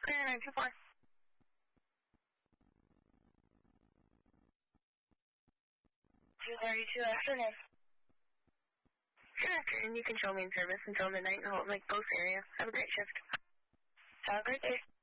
Clear 924. $2:32 afternoon. Good afternoon. You can show me in service until midnight and hold like both areas. Have a great shift. Have a great day.